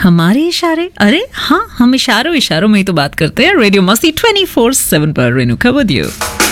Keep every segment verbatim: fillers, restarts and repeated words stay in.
हमारे इशारे, अरे हाँ, हम इशारों इशारों में ही तो बात करते हैं रेडियो मस्ती ट्वेंटी फोर सेवन पर। Renuka with you.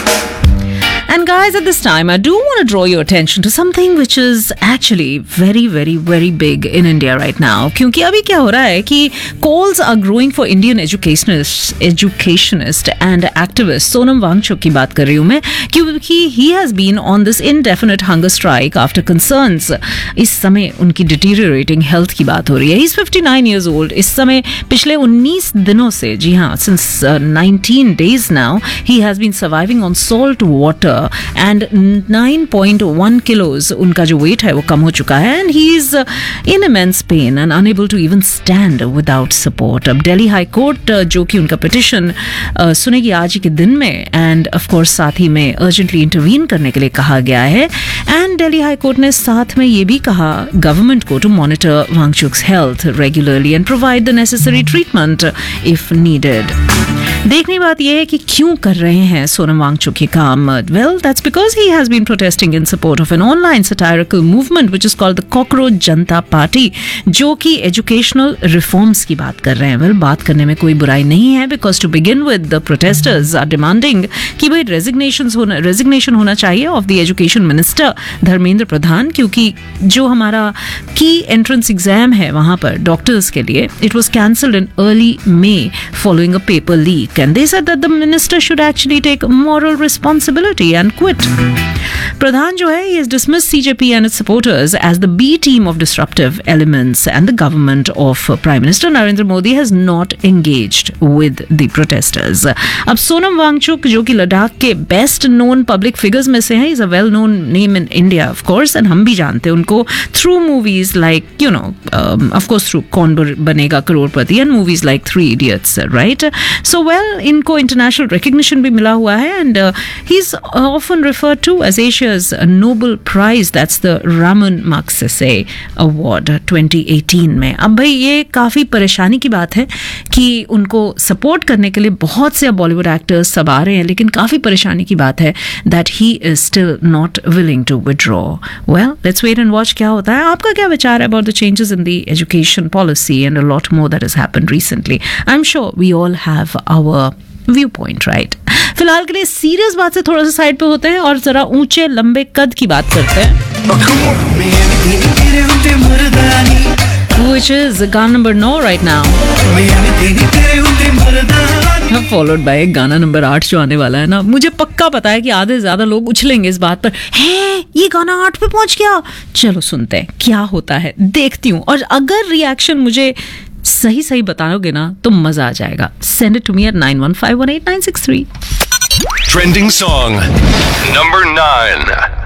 And guys, at this time, I do want to draw your attention to something which is actually very, very, very big in India right now. क्योंकि अभी क्या हो रहा है कि calls are growing for Indian educationists, educationist and activist. Sonam Wangchuck की बात कर रही हूँ मैं, क्योंकि he has been on this indefinite hunger strike after concerns. इस समय उनकी deteriorating health की बात हो रही है. He's fifty-nine years old. इस समय पिछले उन्नीस दिनों से, जी हाँ, since uh, nineteen days now, he has been surviving on salt water. And nine point one kilos उनका जो वेट है वो कम हो चुका है. And he is in immense pen and unable to even stand without support. अब Delhi high court जो कि उनका पिटिशन uh, सुनेगी आज ही के दिन में, एंड ऑफ कोर्स साथ ही में अर्जेंटली इंटरवीन करने के लिए कहा गया है. एंड दिल्ली हाई कोर्ट ने साथ में ये भी कहा गवर्नमेंट को to monitor Wangchuk's health regularly and provide the necessary treatment if needed. देखने बात यह है कि क्यों कर रहे हैं सोनम वांगचुक ये काम. Well, that's because he has been protesting in support of an online satirical movement which is called the Cockroach Janta Party, जो कि educational reforms की बात कर रहे हैं. वेल, बात करने में कोई बुराई नहीं है, because to begin with the protesters are demanding कि भाई resignations होना resignation होना चाहिए of the education minister Dharmendra Pradhan, क्योंकि जो हमारा की entrance exam है वहाँ पर डॉक्टर्स के लिए, it was cancelled in early May following a paper leak. And they said that the minister should actually take moral responsibility and quit. Pradhan jo hai, he has dismissed C J P and its supporters as the B team of disruptive elements, and the government of Prime Minister Narendra Modi has not engaged with the protesters. अब सोनम वांगचुक जो कि लद्दाख के best known public figures में से हैं, is a well known name in India of course, and हम भी जानते हैं उनको through movies like you know of course through कौन बनेगा करोड़पति and movies like three idiots, right. So well, इनको इंटरनेशनल रिकग्निशन भी मिला हुआ है, and he is often referred to as Asia's Nobel prize, that's the Raman Magsaysay award twenty eighteen में. अब भाई ये काफ़ी परेशानी की बात है कि उनको सपोर्ट करने के लिए बहुत से बॉलीवुड एक्टर्स सब आ रहे हैं, लेकिन काफ़ी परेशानी की बात है that he is still not willing to withdraw. Well, let's wait and watch क्या होता है. आपका क्या विचार है about the changes in the education policy and a lot more that has happened recently. I am sure we all have our view point, right. फिलहाल के लिए सीरियस बात से थोड़ा सा साइड पे होते हैं और जरा ऊंचे लंबे कद की बात करते हैं, which is गाना number now right now, followed by गाना नंबर आठ जो आने वाला है ना. मुझे पक्का पता है कि आधे से ज्यादा लोग उछलेंगे इस बात पर, है ये गाना आठ पे पहुंच गया. चलो सुनते हैं क्या होता है, देखती हूँ, और अगर रिएक्शन मुझे सही सही बताओगे ना तो मजा आ जाएगा. Send it to me at nine one five one eight nine six three. Trending song number nine.